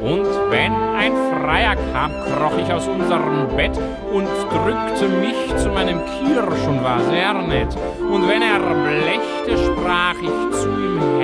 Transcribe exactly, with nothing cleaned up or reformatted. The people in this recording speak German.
Und wenn ein Freier kam, kroch ich aus unserem Bett und drückte mich zu meinem Kirsch und war sehr nett. Und wenn er blächte, sprach ich zu ihm